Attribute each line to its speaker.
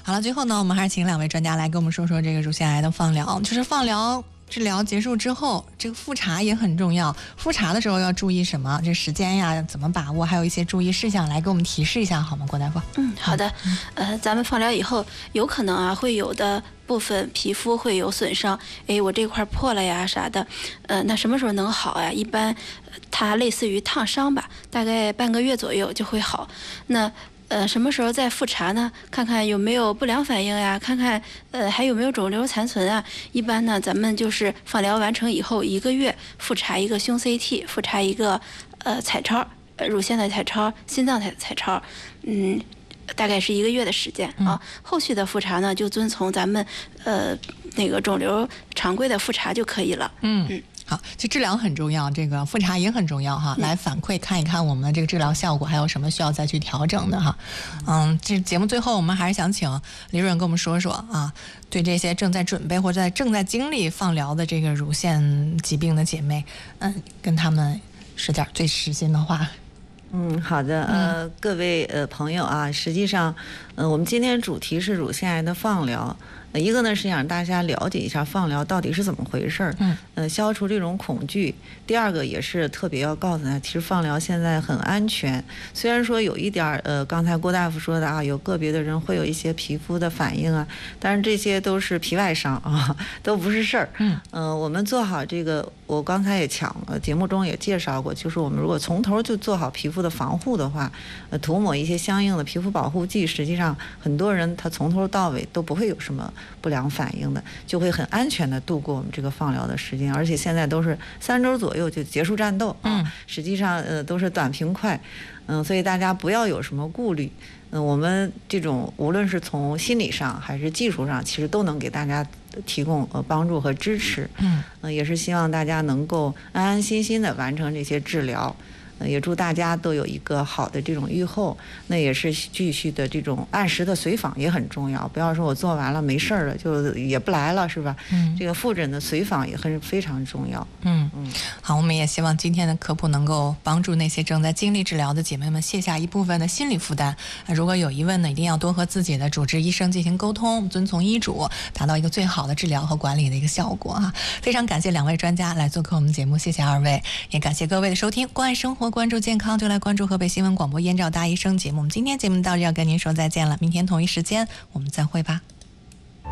Speaker 1: 好了，最后呢，我们还是请2位专家来跟我们说说这个乳腺癌的放疗。就是放疗治疗结束之后，这个复查也很重要。复查的时候要注意什么？这时间呀怎么把握？还有一些注意事项来给我们提示一下好吗，郭大夫？
Speaker 2: 好的。咱们放疗以后，有可能啊会有的部分皮肤会有损伤，我这块破了呀啥的，那什么时候能好呀？一般它类似于烫伤吧，大概半个月左右就会好。那什么时候再复查呢？看看有没有不良反应呀，看看还有没有肿瘤残存啊。一般呢，咱们就是放疗完成以后1个月复查一个胸 CT， 复查一个彩超，乳腺的彩超、心脏彩超，大概是1个月的时间啊。后续的复查呢，就遵从咱们那个肿瘤常规的复查就可以了。
Speaker 1: 好，这治疗很重要，这个复查也很重要哈，来反馈看一看我们的这个治疗效果，还有什么需要再去调整的哈。这节目最后我们还是想请李主任跟我们说说啊，对这些正在准备或者正在经历放疗的这个乳腺疾病的姐妹，跟他们说点最实心的话。
Speaker 3: 好的，各位朋友啊，实际上，我们今天主题是乳腺癌的放疗。一个呢是想让大家了解一下放疗到底是怎么回事儿，消除这种恐惧。第二个也是特别要告诉大家，其实放疗现在很安全。虽然说有一点刚才郭大夫说的啊，有个别的人会有一些皮肤的反应啊，但是这些都是皮外伤啊，都不是事儿。我们做好这个，我刚才也节目中也介绍过，就是我们如果从头就做好皮肤的防护的话，涂抹一些相应的皮肤保护剂，实际上很多人他从头到尾都不会有什么不良反应的，就会很安全的度过我们这个放疗的时间。而且现在都是3周左右就结束战斗实际上都是短平快，所以大家不要有什么顾虑。我们这种无论是从心理上还是技术上，其实都能给大家提供帮助和支持。也是希望大家能够安安心心的完成这些治疗。也祝大家都有一个好的这种预后。那也是继续的这种按时的随访也很重要，不要说我做完了没事了就也不来了，是吧？这个复诊的随访也非常重要。
Speaker 1: 好，我们也希望今天的科普能够帮助那些正在经历治疗的姐妹们卸下一部分的心理负担。如果有疑问呢，一定要多和自己的主治医生进行沟通，遵从医嘱，达到一个最好的治疗和管理的一个效果啊！非常感谢2位专家来做客我们节目，谢谢2位，也感谢各位的收听。关爱生活，关注健康，就来关注河北新闻广播燕赵大医生节目。我们今天节目到这要跟您说再见了，明天同一时间我们再会吧。